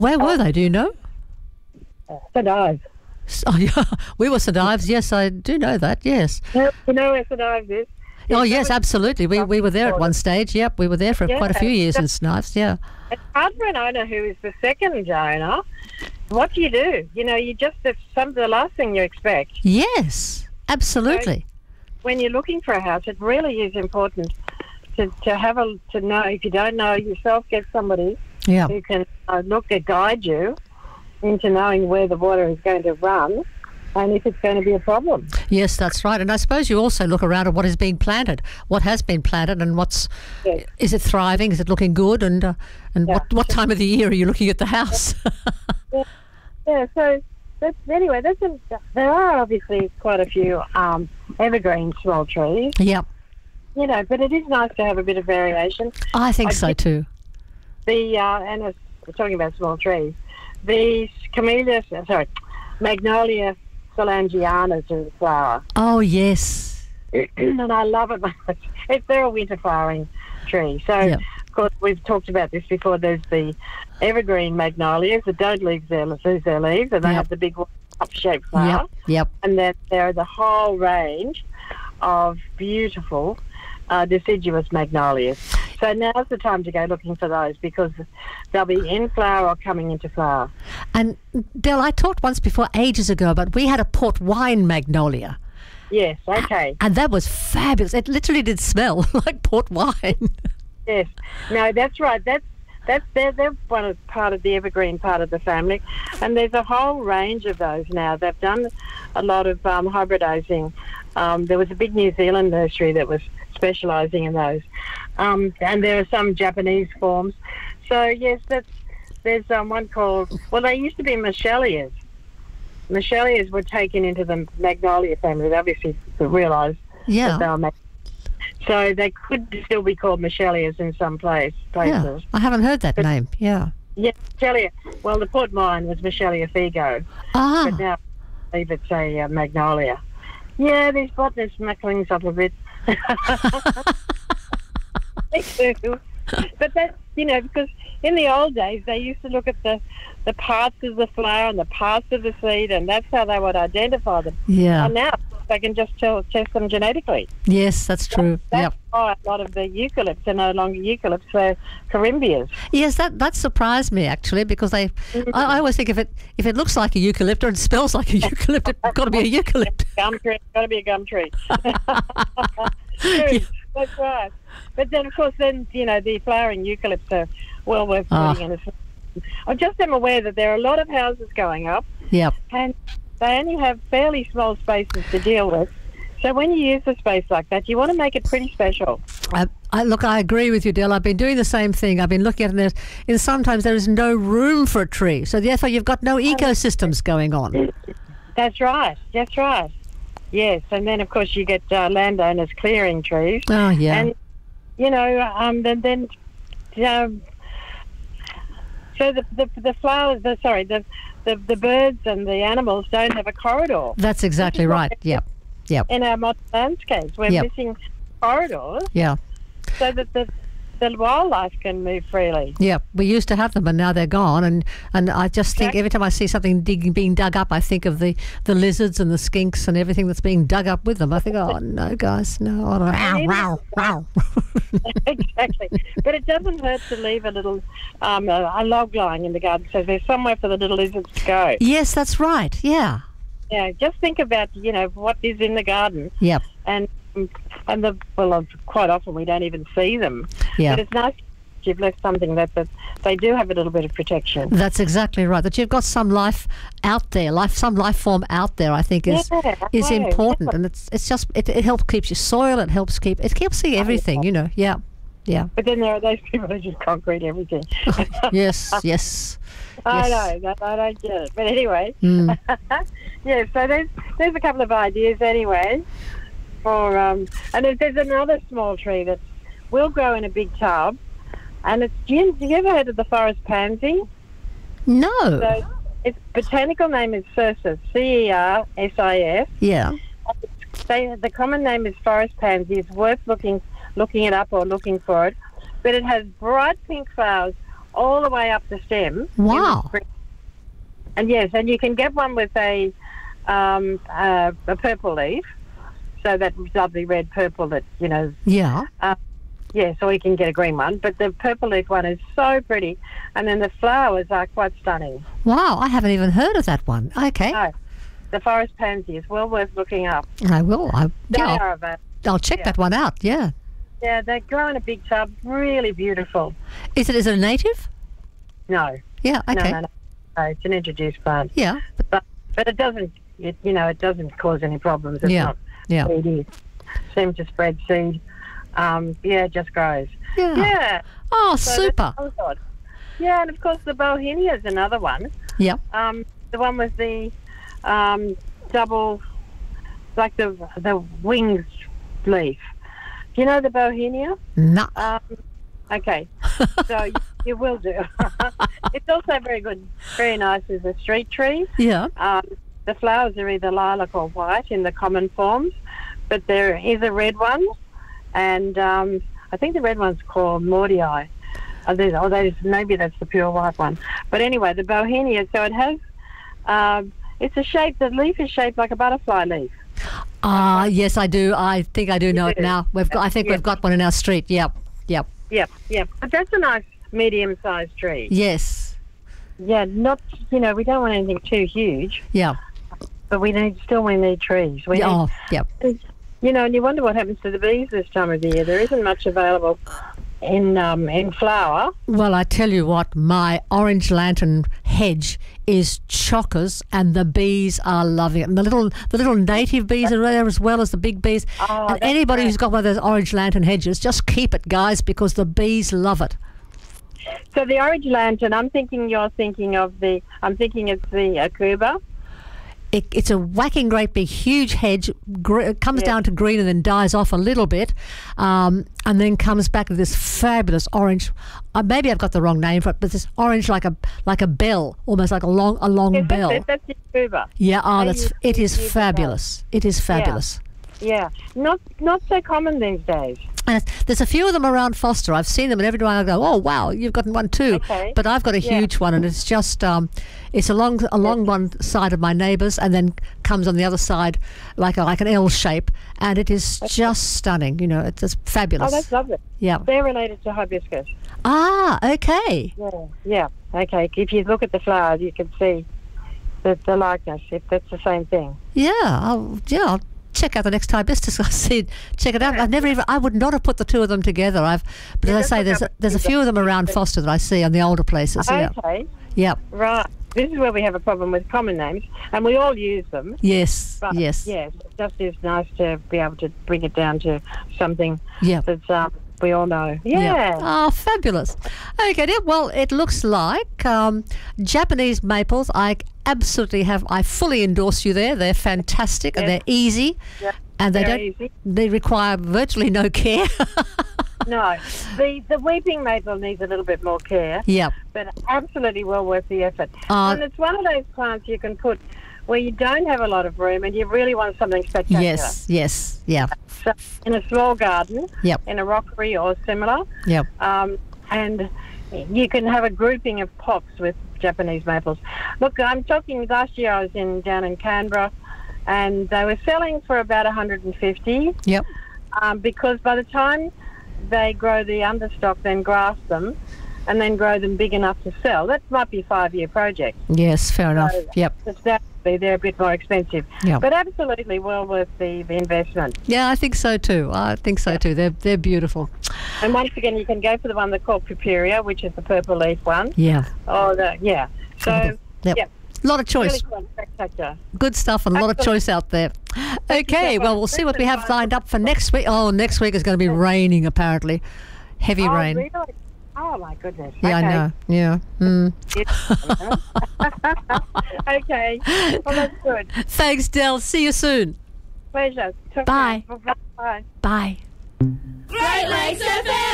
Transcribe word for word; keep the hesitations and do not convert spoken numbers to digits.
Where were they? Do you know? Saint Ives. S- Oh, yeah. We were St Ives. Yes, I do know that. Yes. You know where Saint Ives is? Oh, yes, absolutely. We we were there at one stage. Yep, we were there for Yeah. quite a few years in St Ives. Yeah. It's hard for an owner who is the second owner. What do you do? You know, you just, it's some the last thing you expect. Yes, absolutely. When you're looking for a house, it really is important to, to have a, to know, if you don't know yourself, get somebody Yeah. who can uh, look to guide you into knowing where the water is going to run and if it's going to be a problem. Yes, that's right. And I suppose you also look around at what is being planted, what has been planted, and what's Yes. is it thriving? Is it looking good? And uh, and Yeah. what what time of the year are you looking at the house? Yeah, so that's, anyway, that's a, there are obviously quite a few um, evergreen small trees, Yep, you know, but it is nice to have a bit of variation. I think I so did- too. The uh, and as we're talking about small trees, the camellia, sorry, Magnolia solangiana is in flower, Oh yes, and I love it. It's they're a winter flowering tree. So, Yeah. of course, we've talked about this before. There's the evergreen magnolias that don't leave their lose their leaves, and they Yep. have the big cup-shaped flower. yep, yep. And then there are the whole range of beautiful uh, deciduous magnolias. So now's the time to go looking for those because they'll be in flower or coming into flower. And Del, I talked once before, ages ago, but we had a port wine magnolia, Yes, okay. and that was fabulous. It literally did smell like port wine. Yes. No, that's right. That's that's they're, they're one of part of the evergreen part of the family, and there's a whole range of those now. They've done a lot of um, hybridising. Um, there was a big New Zealand nursery that was specialising in those, um, and there are some Japanese forms. So yes, that's there's um, one called well, they used to be Michelias. Michelias were taken into the magnolia family. They obviously realised Yeah. that they were mag- so they could still be called Michelias in some place, Yeah, places. I haven't heard that name. Yeah. Yeah, Michelia. Well, the port wine was Michelia figo, Ah, but now I believe it's a uh, magnolia. Yeah, these botanists muck things up a bit. They do. But that's, you know, because in the old days they used to look at the, the parts of the flower and the parts of the seed, and that's how they would identify them. yeah. And now they can just tell, test them genetically. Yes, that's true. That's Yep. why a lot of the eucalypts are no longer eucalypts, they're corymbias. Yes, that that surprised me actually because they. I, I always think if it if it looks like a eucalypt or it smells like a eucalypt, it's got to be a eucalypt. Gum tree, got to be a gum tree. True, that's right. But then, of course, then, you know, the flowering eucalypts are well worth Ah. putting in. A, I just am aware that there are a lot of houses going up Yep. and they only have fairly small spaces to deal with. So when you use a space like that, you want to make it pretty special. I, I look. I agree with you, Del. I've been doing the same thing. I've been looking at it. And there's, and sometimes there is no room for a tree, so therefore you've got no ecosystems going on. That's right. That's right. Yes, and then of course you get uh, landowners clearing trees, Oh yeah. and you know, um, then then um, so the, the the flowers, the sorry, the, the the birds and the animals don't have a corridor That's exactly right. Yep. Yep. in our modern landscapes. We're Yep. missing corridors Yeah. so that the the wildlife can move freely. Yeah, we used to have them, and now they're gone. And, and I just think Exactly. every time I see something dig, being dug up, I think of the, the lizards and the skinks and everything that's being dug up with them. I think, oh no, guys, no. I don't And Wow, even- wow, wow. Exactly, but it doesn't hurt to leave a little um, a, a log lying in the garden, so there's somewhere for the little lizards to go. Yes, that's right. Yeah. Yeah, just think about, you know, what is in the garden, Yep. and and the well, uh, quite often we don't even see them. Yeah. But it's nice if you've left something that, that they do have a little bit of protection. That's exactly right. That you've got some life out there, life, some life form out there. I think is Yeah, is I know, important, yeah. and it's it's just it, it helps keep your soil. It helps keep it keeps see everything. You know. Yeah. Yeah. But then there are those people who just concrete everything. Yes. Yes. I Yes. know, that, I don't get it. But anyway, Mm. yeah, so there's there's a couple of ideas anyway. For um, and then there's another small tree that will grow in a big tub, and it's, do you, have you ever heard of the forest pansy? No. So its botanical name is Cercis, C E R S I S. Yeah. They, the common name is forest pansy. It's worth looking looking it up or looking for it. But it has bright pink flowers all the way up the stem. Wow. And yes, and you can get one with a um, uh, a purple leaf, so that lovely red purple that, you know. Yeah. Uh, yes, or you can get a green one, but the purple leaf one is so pretty, and then the flowers are quite stunning. Wow, I haven't even heard of that one. Okay. No, the forest pansy is well worth looking up. I will. I, They yeah, are I'll, available. I'll check yeah. that one out. Yeah. Yeah, they grow in a big tub, really beautiful. Is it, is it a native? No. Yeah, okay. No, no, no. No, it's an introduced plant. Yeah. But but it doesn't, it, you know, it doesn't cause any problems. It's Yeah. not Yeah. seedy. Seems to spread seed. Um, yeah, it just grows. Yeah. Yeah. Oh, So super. that's odd. Yeah, and of course the Bohemia is another one. Yeah. Um, the one with the um, double, like the the wings leaf. Do you know the Bohemia? No. Um, okay, so you, you will do. It's also very good, very nice as a street tree. Yeah. Um, the flowers are either lilac or white in the common forms, but there is a red one, and um, I think the red one's called Maudii. Oh, there's, oh, that is, maybe that's the pure white one. But anyway, the Bohemia, so it has, um, it's a shape, the leaf is shaped like a butterfly leaf. Ah, yes, I do. I think I do know it do? now. We've got, I think Yeah. we've got one in our street. Yep. Yep. Yep, yep. But that's a nice medium-sized tree. Yes. Yeah, not, you know, we don't want anything too huge, Yeah. but we need, still we need trees. We Yeah, need, oh, yep. you know, and you wonder what happens to the bees this time of the year. There isn't much available in um, in flower. Well, I tell you what, my orange lantern hedge is chockers, and the bees are loving it. And the little the little native bees are there as well as the big bees. Oh, and that's anybody great. who's got one of those orange lantern hedges, just keep it, guys, because the bees love it. So the orange lantern, I'm thinking you're thinking of the, I'm thinking it's the Akuba. It, it's a whacking great big huge hedge. Gr- it comes Yeah. down to green and then dies off a little bit, um, and then comes back with this fabulous orange. Uh, maybe I've got the wrong name for it, but this orange like a like a bell, almost like a long a long Yes, bell. That's, it, that's the Akuba. Yeah, oh, They that's use- it is use it fabulous. It is fabulous. Yeah, not not so common these days. And it's- there's a few of them around Foster. I've seen them, and every time I go, oh wow, you've got one too. Okay. But I've got a Yeah. huge one, and it's just um, it's along along one side of my neighbour's, and then comes on the other side like a, like an L shape, and it is just stunning. You know, it's just Oh, fabulous. that's lovely. Yeah. They're related to hibiscus. Ah, okay. Yeah, yeah. Okay, if you look at the flowers, you can see the, the likeness. If that's the same thing. Yeah. I'll, yeah. I'll check out the next hibiscus I see. Check it out. I've never even. I would not have put the two of them together. I've, but Yeah, as I just say, look there's a, up- there's a few of them around Foster that I see on the older places. Yeah. Okay, Yeah. right. This is where we have a problem with common names, and we all use them. Yes. But Yes. yes, it just is nice to be able to bring it down to something Yeah. that's um, we all know. Yeah. Oh, fabulous. Okay, dear. Well, it looks like um, Japanese maples. I absolutely have. I fully endorse you there. They're fantastic and Yes. they're easy, Yeah, and they very don't. easy. They require virtually no care. No, the the weeping maple needs a little bit more care, Yep. but absolutely well worth the effort. Uh, and it's one of those plants you can put where you don't have a lot of room and you really want something spectacular. Yes. Yes. Yeah. So in a small garden, Yep. in a rockery or similar, Yep. um, and you can have a grouping of pots with Japanese maples. Look, I'm talking, last year I was in down in Canberra, and they were selling for about one hundred fifty, Yep. um, because by the time they grow the understock, then graft them, and then grow them big enough to sell, that might be a five-year project. Yes. Fair enough. So Yep. Substantially, they're a bit more expensive, Yep. but absolutely well worth the, the investment. Yeah, I think so too. I think so too. They're they're beautiful. And once again, you can go for the one that's called Puperia, which is the purple leaf one. Yeah. Oh, the, yeah. So, Yep. yeah, A lot of choice. really quite spectacular. Good stuff and a lot of choice out there. Okay, so well, much. we'll see what we Listen, have lined up for next week. Oh, next week is going to be raining, apparently. Heavy Oh, rain. really? Oh, my goodness. Yeah, okay. I know. Yeah. Mm. Okay. Well, that's good. Thanks, Del. See you soon. Pleasure. Talk to Bye. you. Bye. Bye. Great Lakes F M.